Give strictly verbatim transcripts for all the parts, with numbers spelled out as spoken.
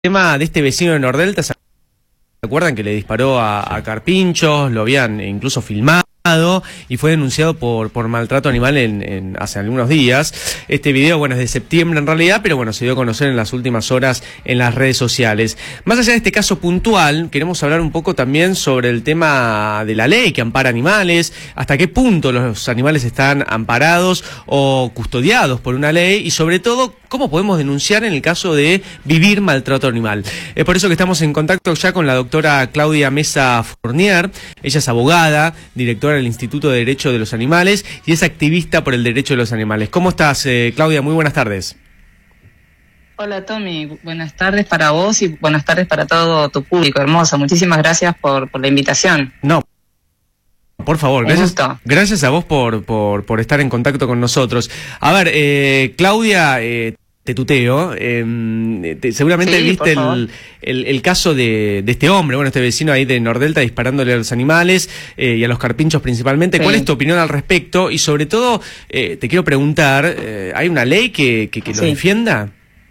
tema de este vecino de Nordelta, ¿se acuerdan que le disparó a, a carpinchos? Lo habían incluso filmado y fue denunciado por, por maltrato animal en, en, hace algunos días. Este video, bueno, es de septiembre en realidad, pero bueno, se dio a conocer en las últimas horas en las redes sociales. Más allá de este caso puntual, queremos hablar un poco también sobre el tema de la ley que ampara animales, hasta qué punto los animales están amparados o custodiados por una ley y sobre todo, cómo podemos denunciar en el caso de vivir maltrato animal. Es por eso que estamos en contacto ya con la doctora Claudia Mesa Fournier. Ella es abogada, directora del Instituto de Derecho de los Animales y es activista por el derecho de los animales. ¿Cómo estás, eh, Claudia? Muy buenas tardes. Hola, Tommy. Buenas tardes para vos y buenas tardes para todo tu público hermoso. Muchísimas gracias por, por la invitación. No. Por favor, gracias, gracias a vos por, por, por estar en contacto con nosotros. A ver, eh, Claudia, eh, te tuteo, eh, te, seguramente sí, viste el, el, el caso de, de este hombre, bueno, este vecino ahí de Nordelta disparándole a los animales eh, y a los carpinchos principalmente. Sí. ¿Cuál es tu opinión al respecto? Y sobre todo, eh, te quiero preguntar, eh, ¿hay una ley que, que, que lo sí. defienda?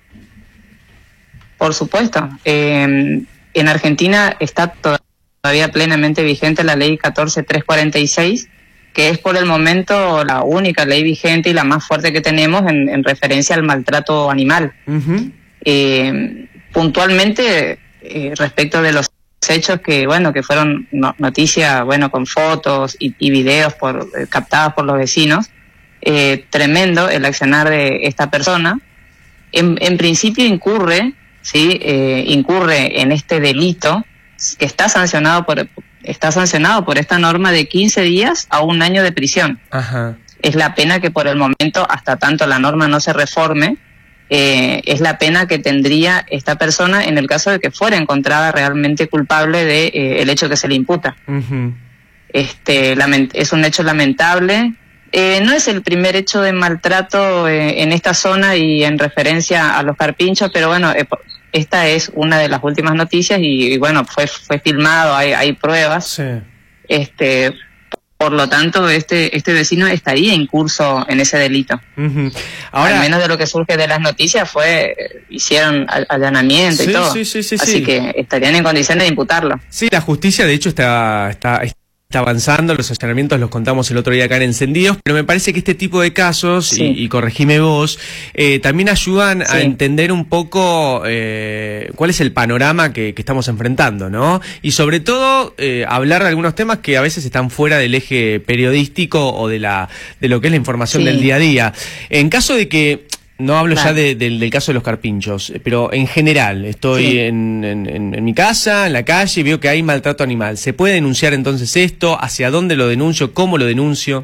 Por supuesto. Eh, en Argentina está todavía todavía plenamente vigente la ley catorce mil trescientos cuarenta y seis, que es por el momento la única ley vigente y la más fuerte que tenemos en, en referencia al maltrato animal. Uh-huh. Eh, puntualmente, eh, respecto de los hechos que, bueno, que fueron no, noticia, bueno, con fotos y, y videos por, eh, captadas por los vecinos, eh, tremendo el accionar de esta persona. En, en principio incurre, sí, eh, incurre en este delito que está sancionado por está sancionado por esta norma de quince días a un año de prisión. Ajá. Es la pena que por el momento, hasta tanto la norma no se reforme, eh, es la pena que tendría esta persona en el caso de que fuera encontrada realmente culpable de eh, el hecho que se le imputa. Uh-huh. Este, lament- es un hecho lamentable. Eh, no es el primer hecho de maltrato eh, en esta zona y en referencia a los carpinchos, pero bueno, eh, esta es una de las últimas noticias y, y bueno, fue fue filmado, hay hay pruebas. Sí. Este, por lo tanto, este este vecino estaría incurso en ese delito. Uh-huh. Ahora, al menos de lo que surge de las noticias fue, hicieron allanamiento sí, y todo. Sí, sí, sí, Así sí. que estarían en condiciones de imputarlo. Sí, la justicia de hecho está está Está avanzando, los allanamientos los contamos el otro día acá en Encendidos, pero me parece que este tipo de casos, sí. y, y corregime vos, eh, también ayudan sí. a entender un poco eh, cuál es el panorama que, que estamos enfrentando, ¿no? Y sobre todo, eh, hablar de algunos temas que a veces están fuera del eje periodístico o de la de lo que es la información sí. del día a día. En caso de que... No hablo claro. ya de, de, del caso de los carpinchos, pero en general, estoy sí. en, en, en mi casa, en la calle, y veo que hay maltrato animal. ¿Se puede denunciar entonces esto? ¿Hacia dónde lo denuncio? ¿Cómo lo denuncio?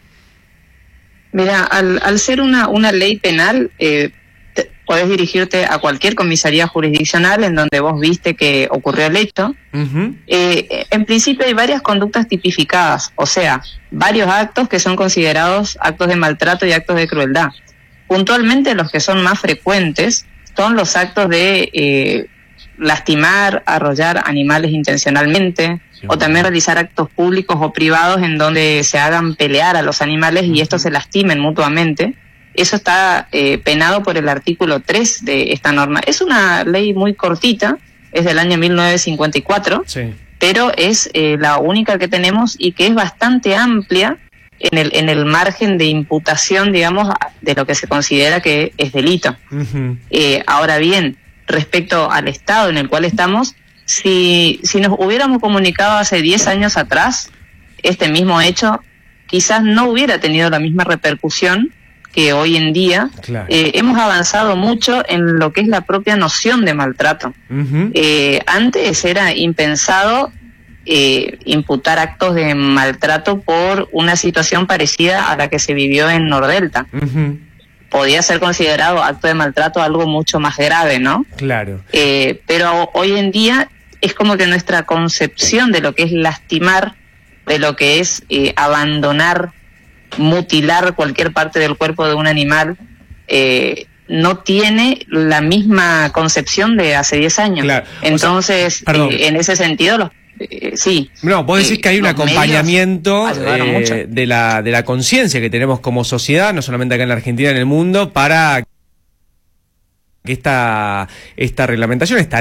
Mira, al, al ser una, una ley penal, eh, te, podés dirigirte a cualquier comisaría jurisdiccional en donde vos viste que ocurrió el hecho. Uh-huh. Eh, en principio hay varias conductas tipificadas, o sea, varios actos que son considerados actos de maltrato y actos de crueldad. Puntualmente los que son más frecuentes son los actos de eh, lastimar, arrollar animales intencionalmente, sí, o también realizar actos públicos o privados en donde se hagan pelear a los animales y estos se lastimen mutuamente. Eso está eh, penado por el artículo tres de esta norma. Es una ley muy cortita, es del año mil novecientos cincuenta y cuatro, sí. pero es eh, la única que tenemos y que es bastante amplia en el en el margen de imputación, digamos, de lo que se considera que es delito. Uh-huh. Eh, ahora bien, respecto al estado en el cual estamos, si si nos hubiéramos comunicado hace diez años atrás, este mismo hecho quizás no hubiera tenido la misma repercusión que hoy en día. Claro. Eh, hemos avanzado mucho en lo que es la propia noción de maltrato. Uh-huh. Eh, antes era impensado Eh, imputar actos de maltrato por una situación parecida a la que se vivió en Nordelta. Uh-huh. Podía ser considerado acto de maltrato algo mucho más grave, ¿no? Claro. Eh, pero hoy en día es como que nuestra concepción de lo que es lastimar, de lo que es eh, abandonar, mutilar cualquier parte del cuerpo de un animal, eh, no tiene la misma concepción de hace diez años. Claro. Entonces, o sea, eh, en ese sentido, los Eh, sí. No, vos decís eh, que hay un acompañamiento eh, de la de la conciencia que tenemos como sociedad, no solamente acá en la Argentina, en el mundo, para esta, esta reglamentación, esta